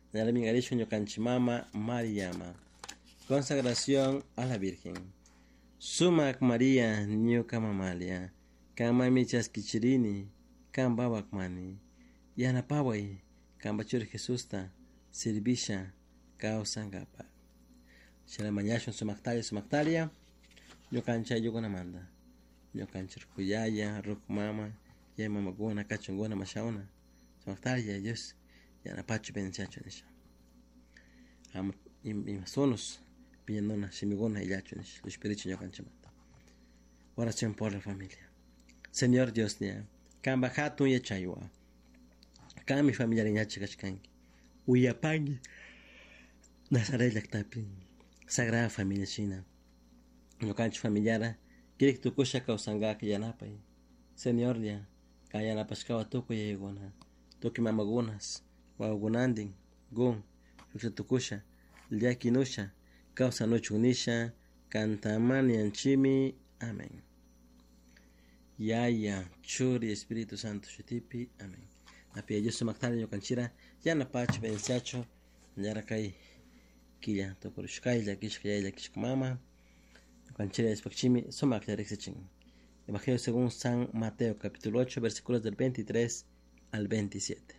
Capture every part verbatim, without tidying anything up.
Nalamingarisho ñukanchimama Mariama. Consagración a la Virgen. Sumak María ñuka mamalia. Kamami chaskichirini. Kamba wakmani. Yana pawai. Kamba chur Jesusta. Servisha. Kausangapa. Shela mañashon sumaktalia sumaktalia. Ñukancha yugunamanda. Ñukanchir kuyaya rukmama. Yema maguna kachunguna mashauna. Sumaktalia Dios. Yana pacho benenciacho nisha. Am imasonos piñandona simigona y yachunis. Los espíritus ñukanchimata. Oración por la familia. Señor Dios nia. Kamba hatu yachaywa. Kami familiar ñachikachkanki. Uyapangi. Nazaret laktapi. Sagrada familia china. Ñukanchi familiara. Kirik tukusha kausangaka yanapay. Señor nia. Kayanapaskawa tuku yayaguna. Tuki mamagunas. Wagunanding. Gun. Tukusha. Liakinusha. Causa nochunisha. Cantamani anchimi. Amén. Yaya, Churi, Espíritu Santo, Shutipi, amén. Api yo soy Magdalena Yokanchira, ya na pacho benzacho, ya kai killa to kurushkai la kish kaya la kish mama. Yokanchira espachimi, so Magdalena Rexichin. Evangelio según San Mateo, capítulo ocho, versículos del veintitrés al veintisiete.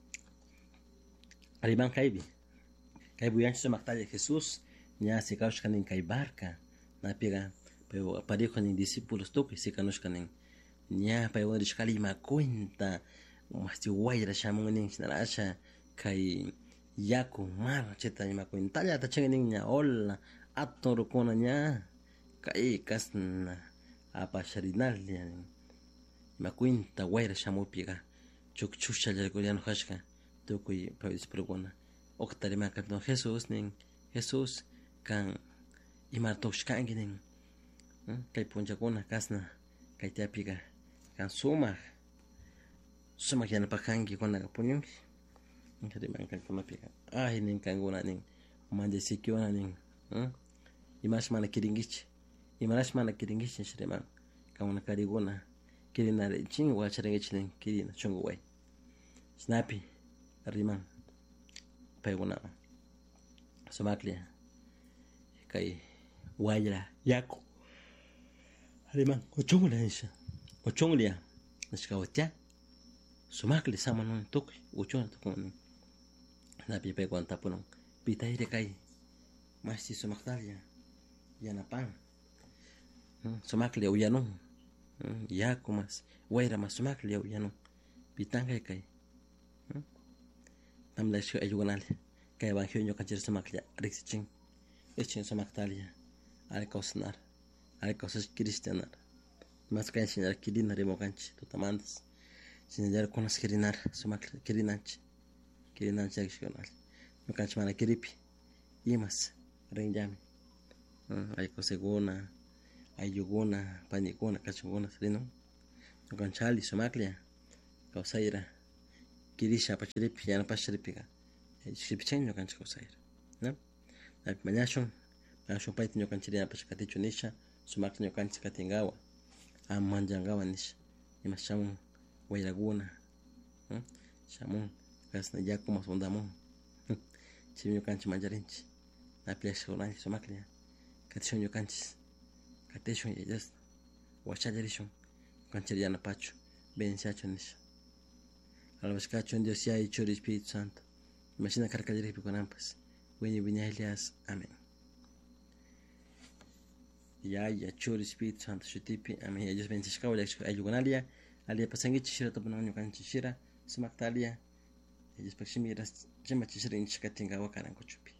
Ariban Kaibi. Kaibu yancho soy Magdalena Jesús, ya se kaushkan en Kaibarka, na piga, pero parijo ni discípulos toque, se kanushkan nya pa yon rishkali ma cuenta masti waira shamun ning sinarasha kai yaku mar cheta ma cuenta ya ta chenging nya ol atoro kona nya kai kasna apa sharinal nya ma cuenta waira shamu piga chukchusha le goliano hashka tokui pa isprogona oktari ma kapno Jesus ning Jesus kan imar toshkangi ning kai punja kona kasna kai ta piga kan sumak sumak yana pakangi kona kapunyong ngadi mangkan kama pika ah ning kanguna ning mande sikiona ning hm imas mana kiringich imas mana kiringich shirema kauna karigona kirina ching wa charengich ning kirina chungu wai snappy riman peguna sumaklia kai wajra yako riman ochungula nisha ochonglia nashkawatia sumakli samanon tok ochon tokon na pipe kwanta punon pitaire kai masti sumaktalia yana pan sumakli uyanon ya kumas waira mas sumakli uyanon pitanga kai tamla shi ayuganal kai ba hiyo kanchir sumaklia rixichin echin sumaktalia al kausnar al kausas kristianar mas kan sinar kidin remo kanchi to tamandas sinar konas kirinar sumak kirinanchi kirinanchi akshional no kanchi mana kiripi imas renjami ay ko segona ay yugona panikona kachungona srino no kanchali sumaklia kausaira kirisha pachiripi yana pachiripiga shipchen no kanchi kausaira no na manyashon manyashon paiti no kanchi yana pachakatichunisha sumak no kanchi katingawa amanjangawa nisha ni mashamu wairaguna hm shamu kasna yako masondamu chimyo kanchi manjarinchi na pia shonani somaklia katishonyo kanchi katishon yes washajarishon kanchi yana pacho benchacho nisha alabashkacho Dios ya y chori Espíritu Santo imagina carcajere piconampas wenye vinyalias amén. Ya ya churi Espíritu Santo shutipi amén. Ellos bendiciones ya ayugonalia alia pasangi chishira tobananyo kan chishira sumaktalia ellos pakshimiras chema chishira inchikatinga wakaran kuchupi.